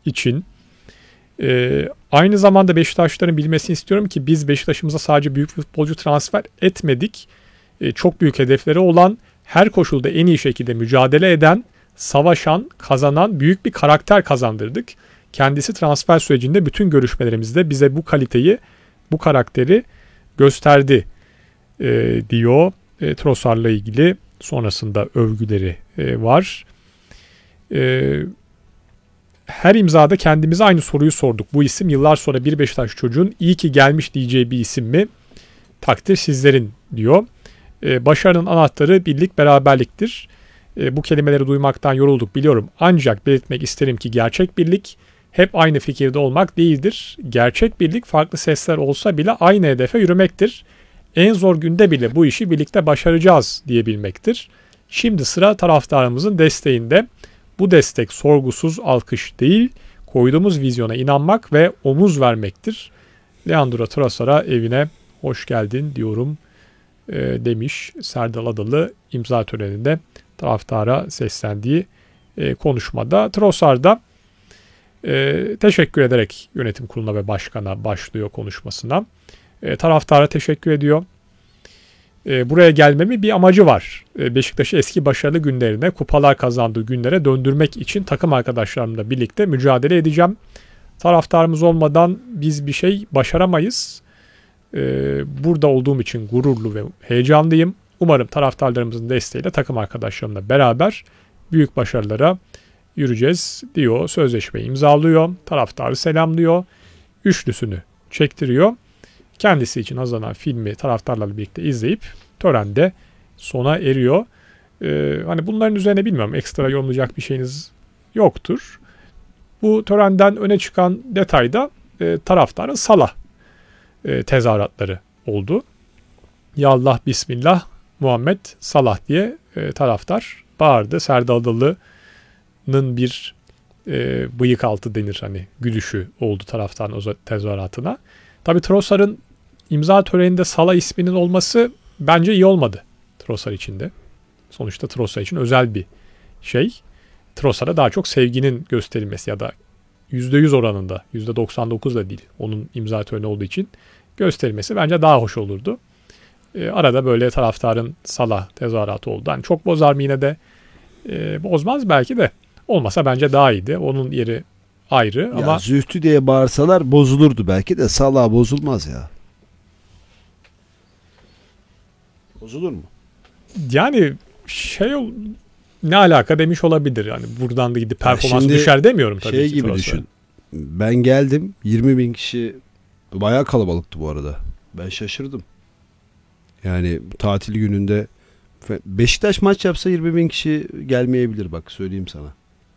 için. Aynı zamanda Beşiktaşların bilmesini istiyorum ki biz Beşiktaş'ımıza sadece büyük futbolcu transfer etmedik. Çok büyük hedefleri olan, her koşulda en iyi şekilde mücadele eden, savaşan, kazanan büyük bir karakter kazandırdık. Kendisi transfer sürecinde bütün görüşmelerimizde bize bu kaliteyi, bu karakteri gösterdi diyor. Trossard'la ilgili sonrasında övgüleri var. Her imzada kendimize aynı soruyu sorduk. Bu isim yıllar sonra bir Beşiktaş çocuğun iyi ki gelmiş diyeceği bir isim mi? Takdir sizlerin diyor. Başarının anahtarı birlik, beraberliktir. Bu kelimeleri duymaktan yorulduk biliyorum. Ancak belirtmek isterim ki gerçek birlik hep aynı fikirde olmak değildir. Gerçek birlik farklı sesler olsa bile aynı hedefe yürümektir. En zor günde bile bu işi birlikte başaracağız diyebilmektir. Şimdi sıra taraftarımızın desteğinde. Bu destek sorgusuz alkış değil, koyduğumuz vizyona inanmak ve omuz vermektir. Leandro Trossard'a evine hoş geldin diyorum demiş Serdal Adalı imza töreninde taraftara seslendiği konuşmada. Trossard'a teşekkür ederek yönetim kuruluna ve başkana başlıyor konuşmasına. Taraftara teşekkür ediyor. Buraya gelmemin bir amacı var. Beşiktaş'ı eski başarılı günlerine, kupalar kazandığı günlere döndürmek için takım arkadaşlarımla birlikte mücadele edeceğim. Taraftarımız olmadan biz bir şey başaramayız. Burada olduğum için gururlu ve heyecanlıyım. Umarım taraftarlarımızın desteğiyle takım arkadaşlarımla beraber büyük başarılara yürüyeceğiz diyor. Sözleşmeyi imzalıyor. Taraftarı selamlıyor. Üçlüsünü çektiriyor. Kendisi için hazırlanan filmi taraftarlarla birlikte izleyip törende sona eriyor. Hani bunların üzerine bilmiyorum, ekstra yorumlayacak bir şeyiniz yoktur. Bu törenden öne çıkan detay da taraftarın Salah tezahüratları oldu. Ya Allah Bismillah Muhammed Salah diye taraftar bağırdı. Serdal Adalı'nın bir bıyık altı denir hani gülüşü oldu taraftarın o tezahüratına. Tabii Trossard'ın imza töreninde Salah isminin olması bence iyi olmadı Trossard için de. Sonuçta Trossard için özel bir şey. Trossard'a daha çok sevginin gösterilmesi ya da %100 oranında, %99 da değil, onun imza töreni olduğu için gösterilmesi bence daha hoş olurdu. Arada böyle taraftarın Salah tezahüratı oldu. Yani çok bozar mı yine de? Bozmaz belki de. Olmasa bence daha iyiydi. Onun yeri ayrı ya ama Zühtü diye bağırsalar bozulurdu belki de, Salah bozulmaz ya. Bozulur mu? yani ne alaka demiş olabilir. Yani buradan da gidip performans düşer demiyorum tabii şey ki. Gibi düşün. Ben geldim, 20.000 kişi, bayağı kalabalıktı bu arada. Ben şaşırdım. Yani tatil gününde Beşiktaş maç yapsa 20.000 kişi gelmeyebilir, bak söyleyeyim sana.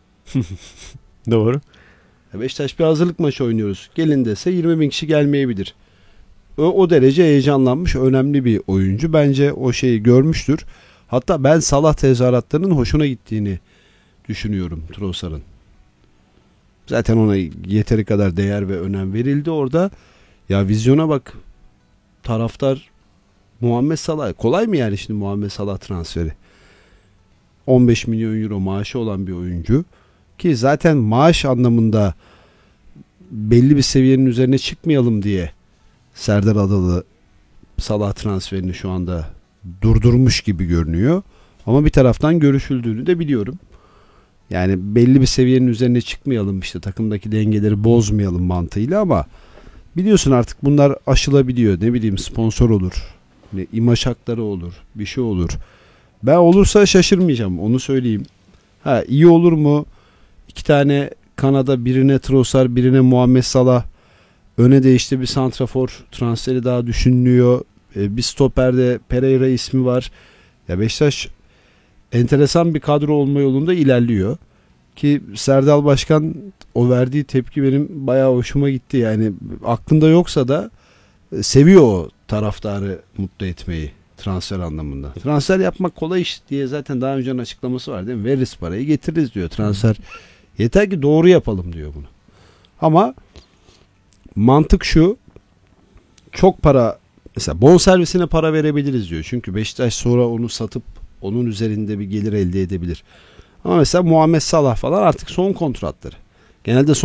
Doğru. Beşiktaş bir hazırlık maçı oynuyoruz, gelin dese 20.000 kişi gelmeyebilir. O derece heyecanlanmış, önemli bir oyuncu. Bence o şeyi görmüştür. Hatta ben Salah tezahüratlarının hoşuna gittiğini düşünüyorum Trossard'ın. Zaten ona yeteri kadar değer ve önem verildi orada. Ya vizyona bak. Taraftar Muhammed Salah. Kolay mı yani şimdi Muhammed Salah transferi? 15 milyon euro maaşı olan bir oyuncu. Ki zaten maaş anlamında belli bir seviyenin üzerine çıkmayalım diye Serdar Adalı Salah transferini şu anda durdurmuş gibi görünüyor. Ama bir taraftan görüşüldüğünü de biliyorum. Yani belli bir seviyenin üzerine çıkmayalım, işte takımdaki dengeleri bozmayalım mantığıyla, ama biliyorsun artık bunlar aşılabiliyor. Ne bileyim, sponsor olur, imaj hakları olur, bir şey olur. Ben olursa şaşırmayacağım, onu söyleyeyim. İyi olur mu? 2 tane Kanada, birine Trossard, birine Muhammed Salah. Öne de işte bir santrafor transferi daha düşünülüyor. Bir stoperde Pereira ismi var. Ya Beşiktaş enteresan bir kadro olma yolunda ilerliyor. Ki Serdal Başkan, o verdiği tepki benim bayağı hoşuma gitti. Yani aklında yoksa da seviyor o taraftarı mutlu etmeyi transfer anlamında. Transfer yapmak kolay iş diye zaten daha önceden açıklaması var değil mi? Veririz parayı, getiririz diyor transfer. Yeter ki doğru yapalım diyor bunu. Ama mantık şu: çok para, mesela bonservisine para verebiliriz diyor. Çünkü Beşiktaş sonra onu satıp onun üzerinde bir gelir elde edebilir. Ama mesela Muhammed Salah falan artık son kontratları. Genelde